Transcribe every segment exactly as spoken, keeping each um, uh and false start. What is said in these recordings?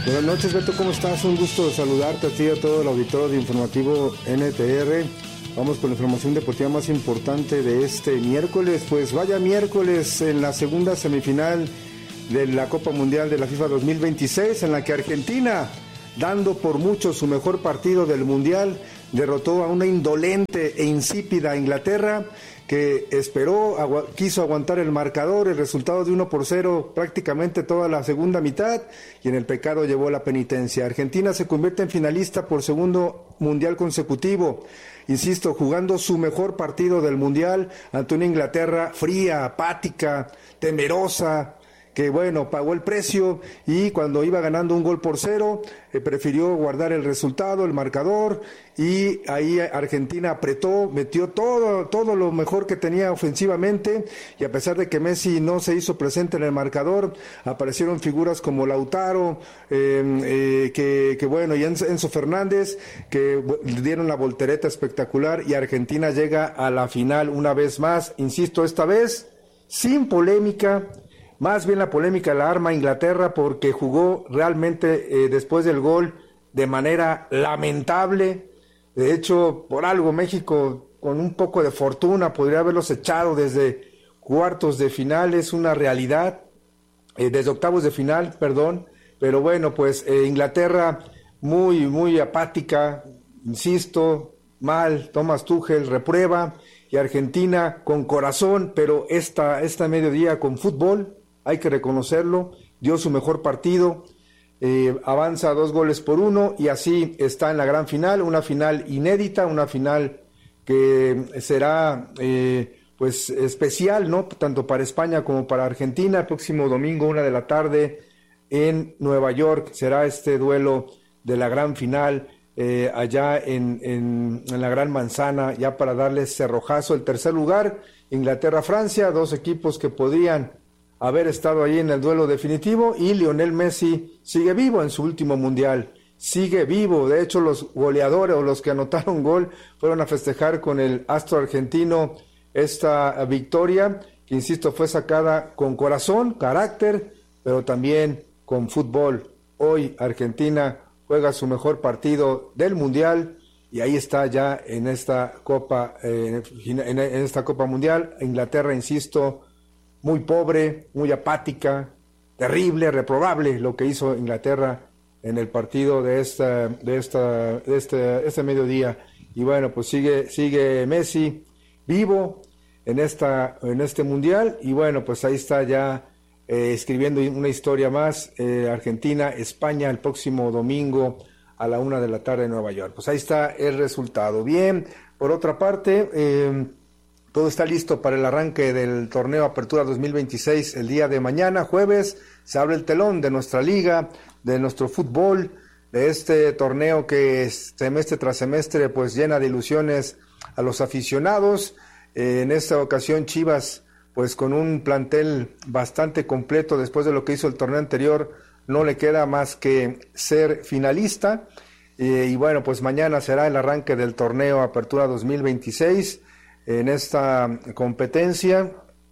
Buenas noches, Beto, ¿cómo estás? Un gusto saludarte a ti y a todo el auditorio de Informativo N T R. Vamos con la información deportiva más importante de este miércoles. Pues vaya miércoles en la segunda semifinal de la Copa Mundial de la FIFA dos mil veintiséis, en la que Argentina, dando por mucho su mejor partido del Mundial, derrotó a una indolente e insípida Inglaterra, que esperó, agu- quiso aguantar el marcador, el resultado de uno por cero prácticamente toda la segunda mitad, y en el pecado llevó la penitencia. Argentina se convierte en finalista por segundo mundial consecutivo, insisto, jugando su mejor partido del mundial ante una Inglaterra fría, apática, temerosa, que bueno, pagó el precio, y cuando iba ganando un gol por cero, eh, prefirió guardar el resultado, el marcador, y ahí Argentina apretó, metió todo, todo lo mejor que tenía ofensivamente, y a pesar de que Messi no se hizo presente en el marcador, aparecieron figuras como Lautaro, eh, eh, que, que bueno, y Enzo Fernández, que dieron la voltereta espectacular, y Argentina llega a la final una vez más, insisto, esta vez sin polémica. Más bien la polémica la arma Inglaterra, porque jugó realmente eh, después del gol de manera lamentable. De hecho, por algo México, con un poco de fortuna, podría haberlos echado desde cuartos de final, es una realidad, eh, desde octavos de final, perdón. Pero bueno, pues eh, Inglaterra muy, muy apática, insisto, mal, Thomas Tuchel reprueba, y Argentina con corazón, pero esta, esta mediodía con fútbol, hay que reconocerlo, dio su mejor partido, eh, avanza dos goles por uno, y así está en la gran final, una final inédita, una final que será eh, pues especial, ¿no? Tanto para España como para Argentina. El próximo domingo, una de la tarde, en Nueva York, será este duelo de la gran final, eh, allá en, en, en la Gran Manzana, ya para darles cerrojazo. El tercer lugar, Inglaterra-Francia, dos equipos que podrían haber estado ahí en el duelo definitivo, y Lionel Messi sigue vivo en su último mundial, sigue vivo. De hecho, los goleadores o los que anotaron gol fueron a festejar con el astro argentino esta victoria, que insisto, fue sacada con corazón, carácter, pero también con fútbol. Hoy Argentina juega su mejor partido del mundial, y ahí está ya en esta Copa, eh, en esta Copa Mundial. Inglaterra, insisto, muy pobre, muy apática, terrible, reprobable lo que hizo Inglaterra en el partido de esta, de esta, de este, este mediodía. Y bueno, pues sigue, sigue Messi vivo en esta, en este mundial, y bueno, pues ahí está ya eh, escribiendo una historia más, eh, Argentina, España, el próximo domingo a la una de la tarde en Nueva York. Pues ahí está el resultado. Bien, por otra parte, eh, todo está listo para el arranque del torneo Apertura dos mil veintiséis el día de mañana, jueves. Se abre el telón de nuestra liga, de nuestro fútbol, de este torneo que semestre tras semestre pues llena de ilusiones a los aficionados. Eh, en esta ocasión Chivas, pues con un plantel bastante completo después de lo que hizo el torneo anterior, no le queda más que ser finalista. Eh, y bueno, pues mañana será el arranque del torneo Apertura dos mil veintiséis. En esta competencia,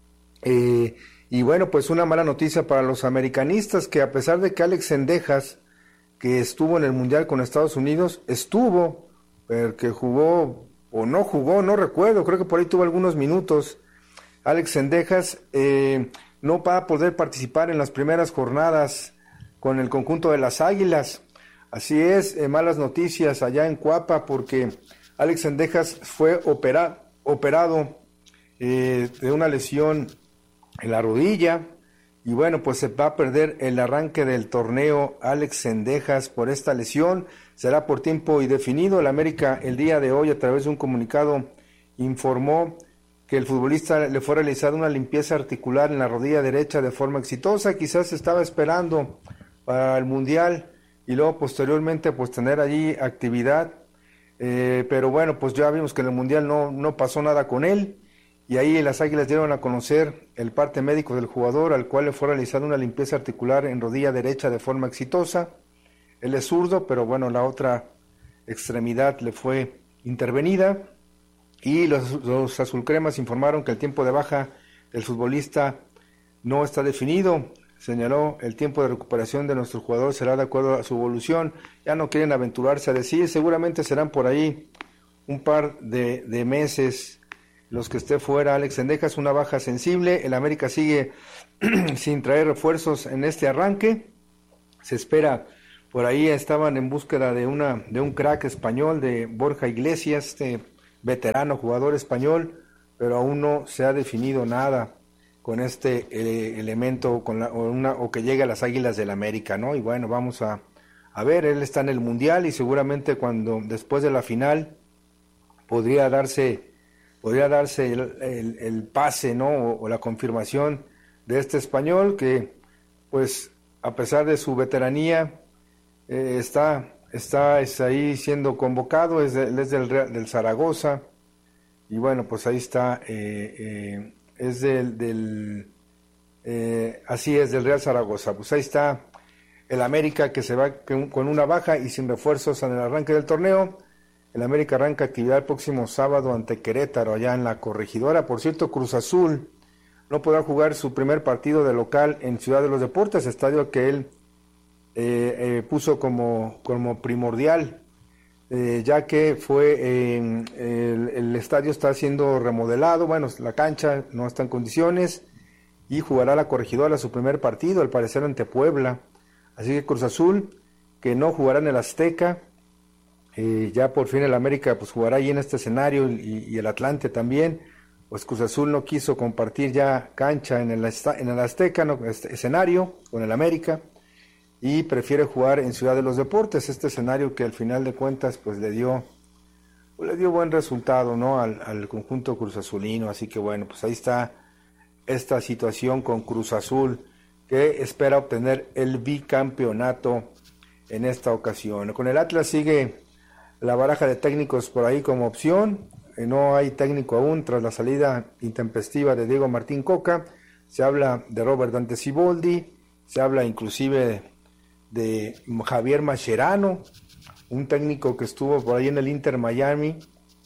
eh, y bueno, pues una mala noticia para los americanistas, que a pesar de que Alex Cendejas, que estuvo en el Mundial con Estados Unidos, estuvo, pero que jugó o no jugó, no recuerdo, creo que por ahí tuvo algunos minutos, Alex Cendejas eh, no va a poder participar en las primeras jornadas con el conjunto de las Águilas. Así es, eh, malas noticias allá en Cuapa, porque Alex Cendejas fue operado, operado eh, de una lesión en la rodilla, y bueno, pues se va a perder el arranque del torneo Alex Cendejas por esta lesión. Será por tiempo indefinido. El América el día de hoy, a través de un comunicado, informó que el futbolista le fue realizada una limpieza articular en la rodilla derecha de forma exitosa. Quizás se estaba esperando para el Mundial y luego posteriormente pues tener allí actividad. Eh, pero bueno, pues ya vimos que en el Mundial no, no pasó nada con él, y ahí las Águilas dieron a conocer el parte médico del jugador, al cual le fue realizada una limpieza articular en rodilla derecha de forma exitosa. Él es zurdo, pero bueno, la otra extremidad le fue intervenida, y los, los azulcremas informaron que el tiempo de baja del futbolista no está definido. señaló, el tiempo de recuperación de nuestro jugador será de acuerdo a su evolución. Ya no quieren aventurarse a decir, seguramente serán por ahí un par de, de meses los que esté fuera. Alex Cendejas, una baja sensible. El América sigue sin traer refuerzos en este arranque. Se espera, por ahí estaban en búsqueda de una de un crack español, de Borja Iglesias, este veterano jugador español, pero aún no se ha definido nada con este eh, elemento con la, o, una, o que llegue a las Águilas del América, ¿no? Y bueno, vamos a, a ver, él está en el Mundial y seguramente cuando después de la final podría darse podría darse el, el, el pase, ¿no? O, o la confirmación de este español que, pues, a pesar de su veteranía, eh, está está es ahí siendo convocado, es, de, es del, del Zaragoza, y bueno, pues ahí está, eh, eh, es del, del eh, así es, del Real Zaragoza. Pues ahí está el América, que se va con una baja y sin refuerzos en el arranque del torneo. El América arranca actividad el próximo sábado ante Querétaro, allá en la Corregidora. Por cierto, Cruz Azul no podrá jugar su primer partido de local en Ciudad de los Deportes, estadio que él eh, eh, puso como, como primordial, eh, ya que fue eh, el, el estadio está siendo remodelado, bueno, la cancha no está en condiciones, y jugará la Corregidora su primer partido, al parecer ante Puebla. Así que Cruz Azul, que no jugará en el Azteca, eh, ya por fin el América pues jugará ahí en este escenario, y, y el Atlante también. Pues Cruz Azul no quiso compartir ya cancha en el, en el Azteca, no, este escenario con el América, y prefiere jugar en Ciudad de los Deportes, este escenario que al final de cuentas pues le dio pues, le dio buen resultado, ¿no? al, al conjunto Cruz Azulino. Así que bueno, pues ahí está esta situación con Cruz Azul, que espera obtener el bicampeonato en esta ocasión. Con el Atlas sigue la baraja de técnicos por ahí como opción. No hay técnico aún tras la salida intempestiva de Diego Martín Coca. Se habla de Robert Dante Siboldi, se habla inclusive de Javier Mascherano, un técnico que estuvo por ahí en el Inter Miami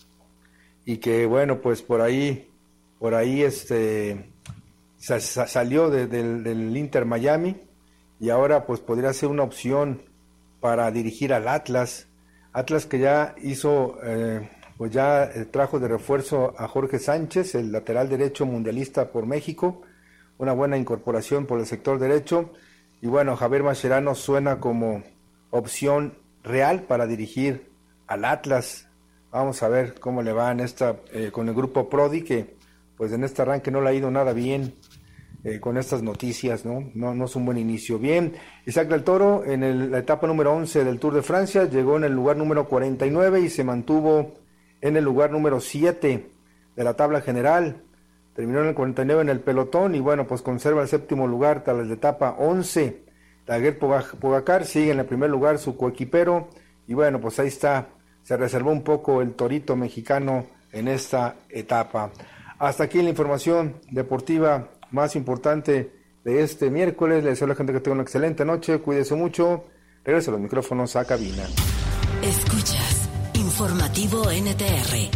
y que bueno, pues por ahí por ahí este sa- sa- salió de, de, del Inter Miami, y ahora pues podría ser una opción para dirigir al Atlas. Atlas que ya hizo eh, pues ya eh, trajo de refuerzo a Jorge Sánchez, el lateral derecho mundialista por México, una buena incorporación por el sector derecho, y bueno, Javier Mascherano suena como opción real para dirigir al Atlas. Vamos a ver cómo le va en esta, eh, con el grupo Prodi, que pues en este arranque no le ha ido nada bien eh, con estas noticias, ¿no? ¿no? No es un buen inicio. Bien, Isaac del Toro en el, la etapa número once del Tour de Francia llegó en el lugar número cuarenta y nueve y se mantuvo en el lugar número siete de la tabla general. Terminó en el cuarenta y nueve en el pelotón y bueno, pues conserva el séptimo lugar tras la etapa once. Daguerre Pogacar sigue en el primer lugar, su coequipero, y bueno, pues ahí está, se reservó un poco el torito mexicano en esta etapa. Hasta aquí la información deportiva más importante de este miércoles. Les deseo a la gente que tenga una excelente noche, cuídese mucho. Regreso a los micrófonos a cabina. Escuchas Informativo N T R.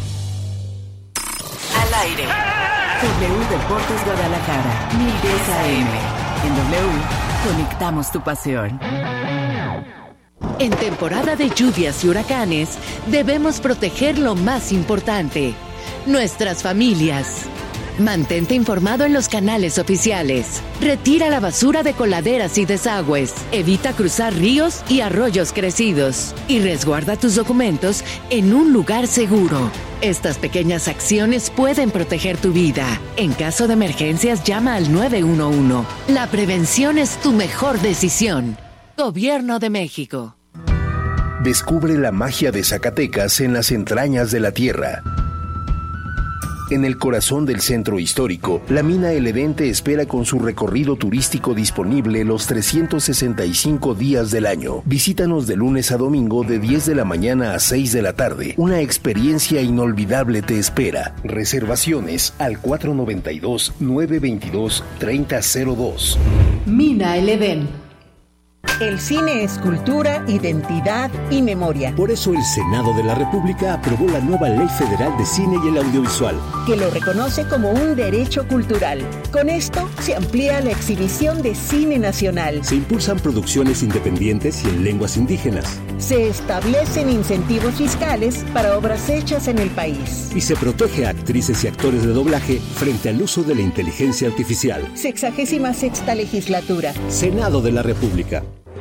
Al aire. W Deportes Guadalajara, mil diez A M. En W, conectamos tu pasión. En temporada de lluvias y huracanes, debemos proteger lo más importante, nuestras familias. Mantente informado en los canales oficiales. Retira la basura de coladeras y desagües. Evita cruzar ríos y arroyos crecidos. Y resguarda tus documentos en un lugar seguro. Estas pequeñas acciones pueden proteger tu vida. En caso de emergencias, llama al nueve uno uno. La prevención es tu mejor decisión. Gobierno de México. Descubre la magia de Zacatecas en las entrañas de la tierra. En el corazón del centro histórico, la mina El Edén te espera con su recorrido turístico disponible los trescientos sesenta y cinco días del año. Visítanos de lunes a domingo de diez de la mañana a seis de la tarde. Una experiencia inolvidable te espera. Reservaciones al cuatro noventa y dos, nueve veintidós, treinta cero dos. Mina El Edén. El cine es cultura, identidad y memoria. Por eso el Senado de la República aprobó la nueva Ley Federal de Cine y el Audiovisual, que lo reconoce como un derecho cultural. Con esto se amplía la exhibición de cine nacional. Se impulsan producciones independientes y en lenguas indígenas. Se establecen incentivos fiscales para obras hechas en el país. Y se protege a actrices y actores de doblaje frente al uso de la inteligencia artificial. Sexagésima sexta legislatura. Senado de la República.